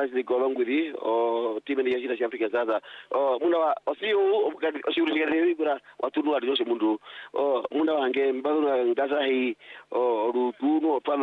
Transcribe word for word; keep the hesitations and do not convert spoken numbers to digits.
Francis Golongwiri o timu ya jina ya Afrika sasa o muna wa osiu osiu ngere kura watu no ali mundu o muna wange mbalo ngaza hii o rutuno